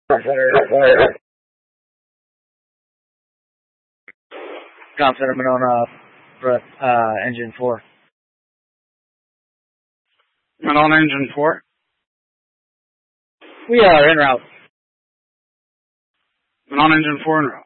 Comm Center, Monona, engine 4. Monona, engine 4. We are en route. Monona, engine 4 en route.